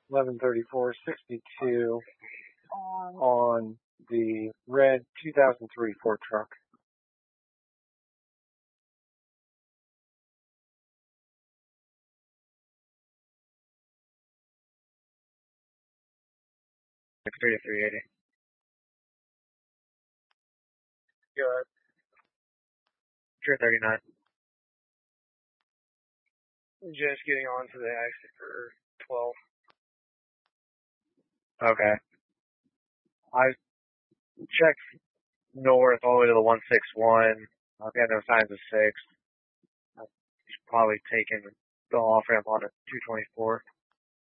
1134.62 on the red 2003 Ford truck. Victoria 380. Good. Sure 39. Just getting on to the exit for 12. Okay. I checked north all the way to the 161. I've got no signs of 6. He's probably taking the off ramp on a 224.